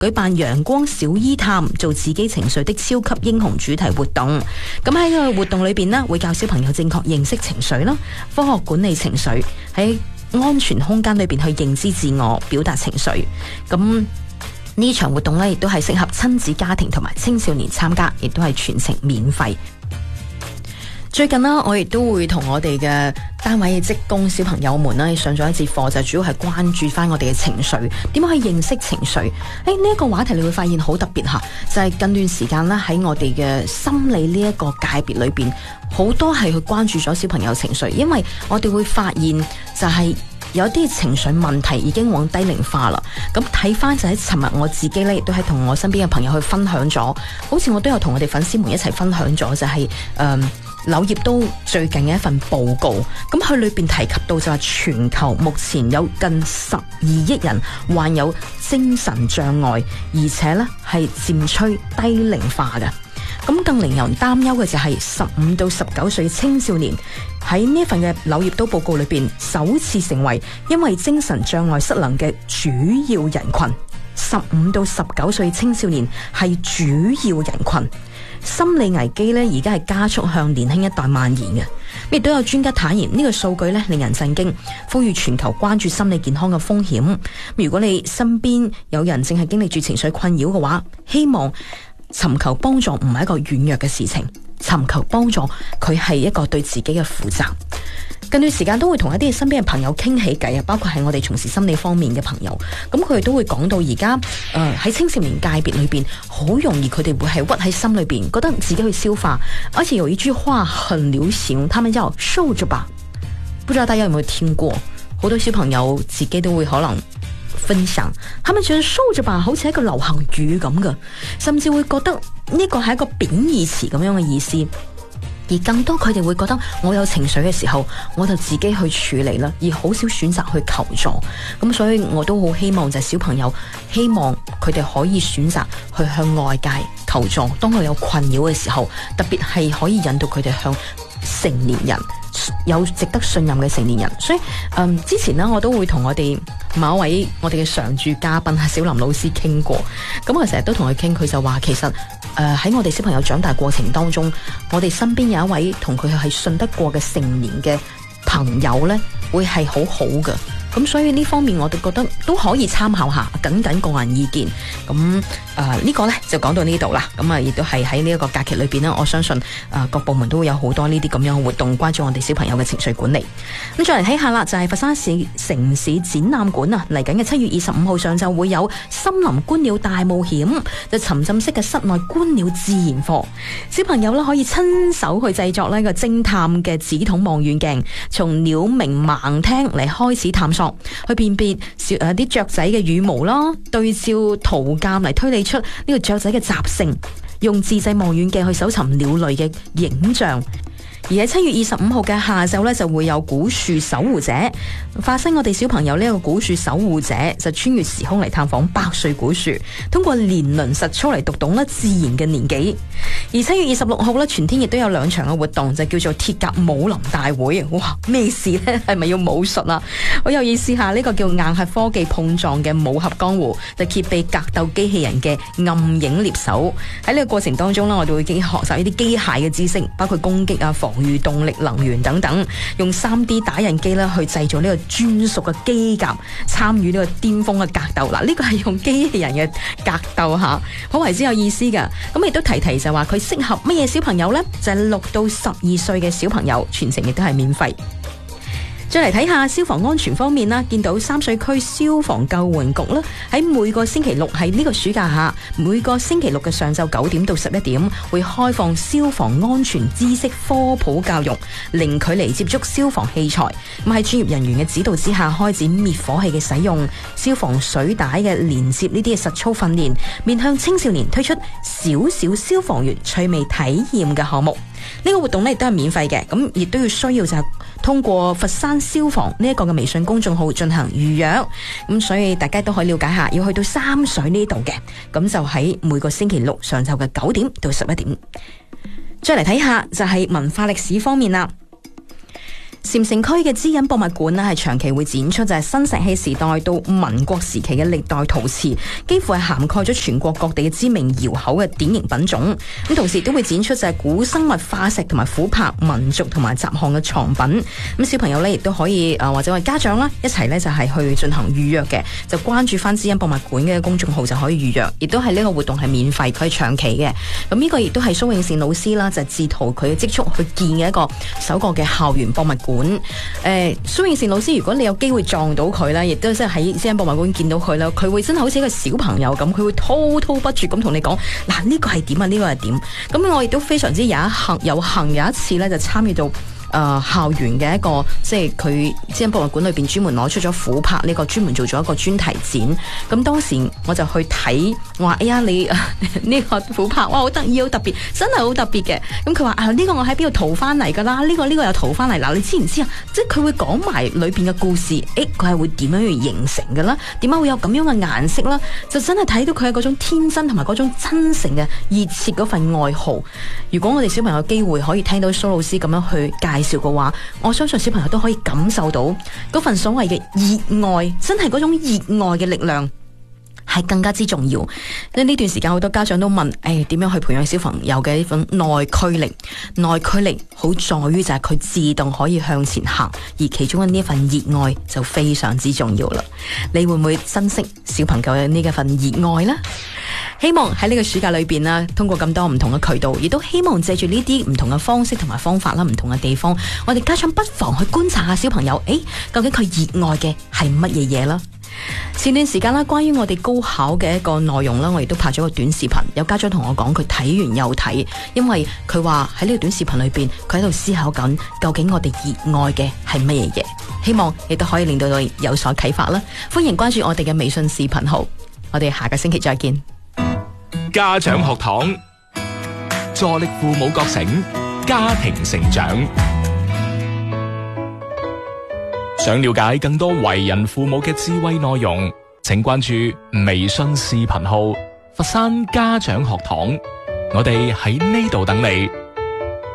舉辦陽光小醫探，做自己情緒的超級英雄主題活動。咁喺呢個活動裏邊呢，會教小朋友正確認識情緒啦，科學管理情緒，喺安全空間裏邊去認知自我，表達情緒。咁呢場活動呢，亦都係適合親子家庭同埋青少年參加，亦都係全程免費。最近啦，我亦都會同我哋嘅單位嘅職工小朋友們咧上咗一節課，就主要係關注翻我哋嘅情緒，點樣去認識情緒。呢一個話題你會發現好特別吓，就係近段時間啦，喺我哋嘅心理呢一個界別裏邊，好多係去關注咗小朋友情緒，因為我哋會發現就係有啲情緒問題已經往低齡化啦。咁睇翻就喺尋日我自己咧，亦都係同我身邊嘅朋友去分享咗，好似我都有同我哋粉絲們一齊分享咗，就係柳葉刀最近嘅一份報告，咁佢裏邊提及到就係全球目前有近12億人患有精神障礙，而且咧係漸趨低齡化嘅。咁更令人擔憂嘅就係15到19歲青少年喺呢份嘅柳葉刀報告裏邊，首次成為因為精神障礙失能嘅主要人群。15到19歲青少年係主要人群。心理危機咧，而家係加速向年輕一代蔓延嘅。亦都有專家坦言，呢個數據咧令人震驚，呼籲全球關注心理健康嘅風險。如果你身邊有人正係經歷住情緒困擾嘅話，希望尋求幫助唔係一個軟弱嘅事情，尋求幫助佢係一個對自己嘅負責。近段時間都會同一啲身邊嘅朋友傾起偈啊，包括係我哋從事心理方面嘅朋友，咁佢哋都會講到而家喺青少年界別裏邊，好容易佢哋會係屈喺心裏邊，覺得自己去消化。而且有一句話很流行，他們叫受着吧，不知道大家有冇聽過？好多小朋友自己都會可能分享，他們覺得受着吧好似係一個流行語咁嘅，甚至會覺得呢個係一個貶義詞咁樣嘅意思。而更多佢哋會覺得我有情緒嘅時候，我就自己去處理啦，而好少選擇去求助。咁所以我都好希望就係小朋友，希望佢哋可以選擇去向外界求助。當佢有困擾嘅時候，特別係可以引導佢哋向成年人，有值得信任嘅成年人。所以之前呢，我都會同我哋某一位我哋嘅常駐嘉賓小林老師傾過。咁我成日都同佢傾，佢就話其實喺我哋小朋友長大過程當中，我哋身邊有一位同佢係信得過嘅成年嘅朋友呢，會係好好嘅。咁所以呢方面我都覺得都可以參考下，僅僅個人意見。咁呢個呢就講到呢度啦。咁亦都係喺呢一個假期裏邊呢，我相信各部門都會有好多呢啲咁樣嘅活動，關注我哋小朋友嘅情緒管理。咁再嚟睇下啦，就係佛山市城市展覽館啊，嚟緊嘅7月25號上晝會有森林觀鳥大冒險，就沉浸式嘅室內觀鳥自然課。小朋友呢可以親手去製作呢個偵探嘅紙筒望遠鏡，從鳥鳴盲聽嚟開始探索，去辨別啲雀仔嘅羽毛啦，對照圖鑑嚟推理出呢個雀仔嘅習性，用自製望遠鏡去搜尋鳥類嘅影像。而喺7月25號嘅下晝呢，就會有古樹守護者，化身我哋小朋友呢一個古樹守護者，就穿越時空嚟探訪百歲古樹，通過年輪實操嚟讀懂咧自然嘅年紀。而7月26號呢，全天亦都有2場嘅活動，就叫做鐵甲武林大會。哇，咩事呢？係咪要武術啊？好有意思下，呢個叫硬核科技碰撞嘅武俠江湖，就揭秘格鬥機器人嘅暗影獵手。喺呢個過程當中呢，我哋會學習呢啲機械嘅知識，包括攻擊啊、防禦、動力、能源等等，用 3D 打印機去製造呢個專屬嘅機甲，參與呢個巔峰嘅格鬥。嗱，呢個係用機器人嘅格鬥吓，好為之有意思噶。咁亦都提就話佢適合乜嘢小朋友呢？就係6到12歲嘅小朋友，全程亦都係免費。再嚟睇下消防安全方面啦，見到三水區消防救援局啦，喺每個星期六喺呢個暑假下，每個星期六嘅上晝9點到11點會開放消防安全知識科普教育，零距離接觸消防器材。咁喺專業人員嘅指導之下，開展滅火器嘅使用、消防水帶嘅連接呢啲嘅實操訓練，面向青少年推出小小消防員趣味體驗嘅項目。呢個活動呢亦都係免費嘅，咁亦都要需要就係通過佛山消防呢一個嘅微信公眾號進行預約，咁所以大家都可以了解下，要去到三水呢度嘅，咁就喺每個星期六上晝嘅9點到11點。再嚟睇下就係文化歷史方面啦。 禪城區嘅知恩博物館呢，係長期會展出就係新石器時代到民國時期嘅歷代陶瓷，幾乎係涵蓋咗全國各地嘅知名窯口嘅典型品種。咁同時都會展出就係古生物化石同埋琥珀、民族同埋雜項嘅藏品。咁小朋友呢，亦都可以或者係家長啦一齊呢，就係去進行預約嘅，就關注翻知恩博物館嘅公眾號就可以預約，亦都係呢個活動係免費，佢係長期嘅。咁呢個亦都係蘇永善老師啦，就係自圖佢嘅積蓄去建嘅一個首個嘅校園博物館。蘇永善老師，如果你有機會撞到佢咧，亦都即係喺知恩博物館見到佢啦，佢會真係好似一個小朋友咁，佢會滔滔不絕咁同你講，嗱呢個係點啊，呢個係點。咁我亦都非常之有幸有一次咧，就參與到校園嘅一個，即係佢知恩博物館裏邊專門攞出咗琥珀呢個，專門做咗一個專題展。咁當時我就去睇，我話哎呀你呢個琥珀，哇好得意好特別，真係好特別嘅。咁佢話呢個我喺邊度淘翻嚟噶啦，呢個又淘翻嚟。嗱你知唔知啊？即係佢會講埋裏邊嘅故事，佢係會點樣去形成嘅啦？點解會有咁樣嘅顏色啦？就真係睇到佢係嗰種天真同埋嗰種真誠嘅熱切嗰份愛好。如果我哋小朋友有機會可以聽到蘇老師咁樣去介紹嘅話，我相信小朋友都可以感受到嗰份所謂嘅熱愛，真係嗰種熱愛嘅力量係更加之重要。呢段時間好多家長都問，點樣去培養小朋友嘅呢份內驅力？內驅力好在於就係佢自動可以向前行，而其中嘅呢份熱愛就非常之重要啦。你會唔會珍惜小朋友嘅呢一份熱愛呢？希望喺呢個暑假裏邊啦，通過咁多唔同嘅渠道，亦都希望借住呢啲唔同嘅方式同埋方法啦，唔同嘅地方，我哋家長不妨去觀察下小朋友，究竟佢熱愛嘅係乜嘢嘢啦？前段時間啦，關於我哋高考嘅一個內容啦，我亦都拍咗個短視頻，有家長同我講佢睇完又睇，因為佢話喺呢個短視頻裏邊，佢喺度思考緊究竟我哋熱愛嘅係乜嘢嘢，希望亦都可以令到你有所啟發啦。歡迎關注我哋嘅微信視頻號，我哋下個星期再見。 家長學堂，助力父母覺醒，家庭成長。想了解更多為人父母嘅智慧內容，請關注微信視頻號佛山家長學堂。我哋喺呢度等你。